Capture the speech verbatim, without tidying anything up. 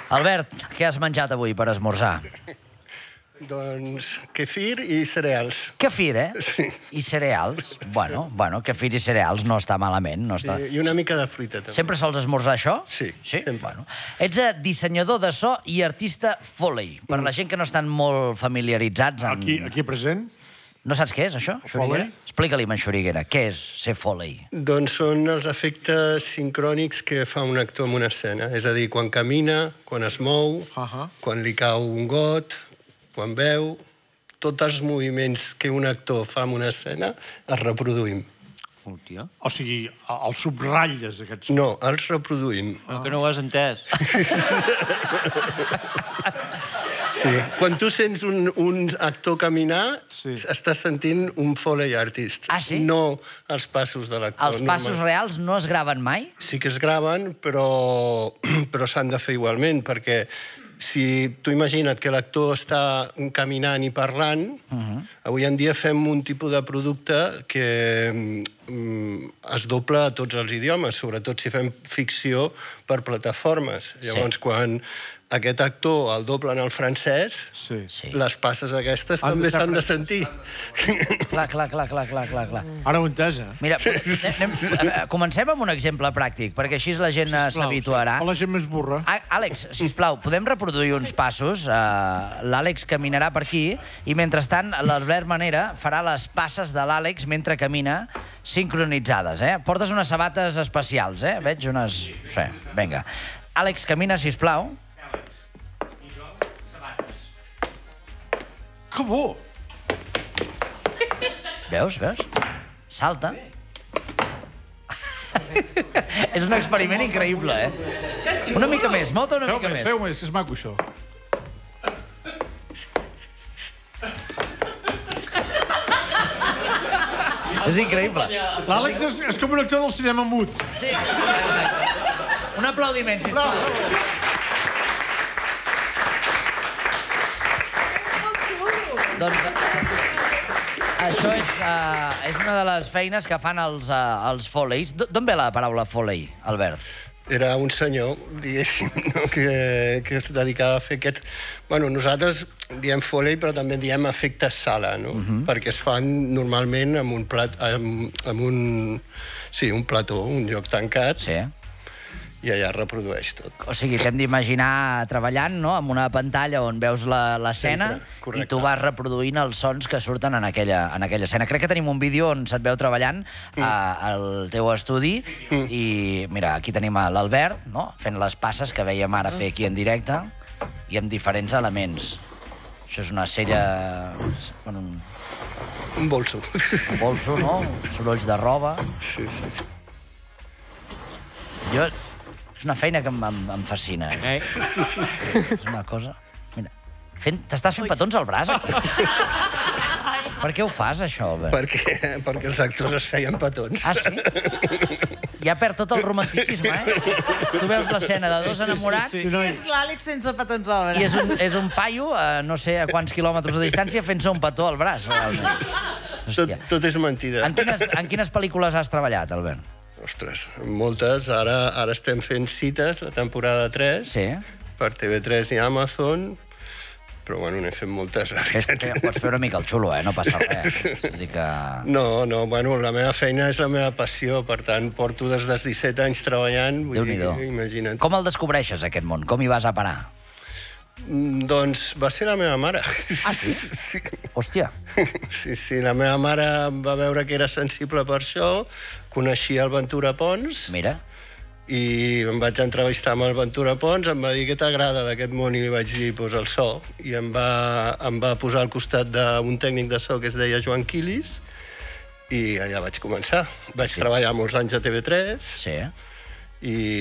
Albert, què has menjat avui per esmorzar? Doncs kefir i cereals. Kefir, eh? Sí. I cereals. Bueno, bueno, kefir i cereals no està malament. No està... I, I una mica de fruita, també. Sempre sols esmorzar això? Sí, sí? sempre. Bueno. Ets dissenyador de so i artista Foley. Per la gent que no estan molt familiaritzats en... Aquí, aquí present. No saps què és, això? Foley? Explica-li, en Xuriguera, què és ser Foley? Doncs són els efectes sincrònics que fa un actor en una escena. És a dir, quan camina, quan es mou, Uh -huh. quan li cau un got, quan veu... Tots els moviments que un actor fa en una escena els reproduïm. Hòstia. O sigui, els subratlles, aquests. No, els reproduïm. No, que no ho has entès. Sí. Quan tu sents un, un actor caminar, Sí. estàs sentint un Foley artist. Ah, sí? No els passos de l'actor. Els passos normal. reals no es graven mai? Sí que es graven, però, però s'han de fer igualment, perquè si tu imagina't que l'actor està caminant i parlant, uh -huh. avui en dia fem un tipus de producte que mm, es dobla a tots els idiomes, sobretot si fem ficció per plataformes. Llavors, Sí. quan aquest actor el doblen al francès, Sí. Sí. les passes aquestes Han de també ser s'han de fran- sentir. Clar, clar, clar, clar, clar, clar, clar. Ara ho he entès, eh? Mira, anem, anem, comencem amb un exemple pràctic, perquè així la gent eh, s'habituarà. O la gent més burra. A- Àlex, sisplau, podem reproduir uns passos? Uh, L'Àlex caminarà per aquí i, mentrestant, l'Albert Manera farà les passes de l'Àlex mentre camina, sincronitzades, eh? Portes unes sabates especials, eh? Veig unes... Sí, vinga. Àlex, camina, sisplau. Que bo! Veus, veus? Salta. És un experiment increïble, eh? Una mica més, molta una Feu mica més, més. feu més, que és maco, això. És increïble. L'Àlex és, és com un actor del cinema mut. Sí, exacte. Un aplaudiment, sisplau. Doncs això és, uh, és una de les feines que fan els, uh, els Foleys. D'on ve la paraula Foley, Albert? Era un senyor, diguéssim, no? que, que es dedicava a fer aquest... Bueno, nosaltres diem Foley, però també diem efectes sala, no? Uh -huh. Perquè es fan normalment amb un plat... amb, amb un... Sí, un plató, un lloc tancat, Sí. i allà es reprodueix tot. O sigui, t'hem d'imaginar treballant, no?, amb una pantalla on veus la- l'escena Sempre, correcte. i tu vas reproduint els sons que surten en aquella, en aquella escena. Crec que tenim un vídeo on se't veu treballant mm. a, al teu estudi mm. i, mira, aquí tenim a l'Albert, no?, fent les passes que veiem ara fer aquí en directe i amb diferents elements. Això és una sella... Bueno, un Un bolso. bolso, no?, sorolls de roba. Sí, sí. Jo... És una feina que em, em, em fascina. Eh? Eh? És una cosa... Mira, fent... t'estàs fent petons al braç, aquí. Per què ho fas, això, Albert? perquè, perquè els actors es feien petons. Ah, sí? Ja perd tot el romanticisme, eh? Tu veus l'escena de dos enamorats Sí, no, És l'Àlex sense petons al braç. i és un, és un paio, a no sé a quants quilòmetres de distància, fent-se un petó al braç, realment. Tot, Hòstia. tot és mentida. En quines, en quines pel·lícules has treballat, Albert? Ostres, moltes. Ara, ara estem fent cites, la temporada tres, Sí. per T V tres i Amazon, però bueno, n'he fet moltes. la Fes, veritat. pots fer una mica el xulo, eh? No passa res. Vull dir que... No, no, bueno, la meva feina és la meva passió, per tant, porto des dels disset anys treballant, vull dir, Déu-n'hi-do. imagina't. Com el descobreixes, aquest món? Com hi vas a parar? Mm, Doncs va ser la meva mare. Ah, sí? Sí, Hòstia. sí, sí, la meva mare va veure que era sensible per això, coneixia el Ventura Pons, Mira. i em vaig entrevistar amb el Ventura Pons, em va dir què t'agrada d'aquest món, i li vaig dir pues, el so, i em va, em va posar al costat d'un tècnic de so que es deia Joan Quilis, i allà vaig començar. Vaig sí. treballar molts anys a T V tres, Sí. i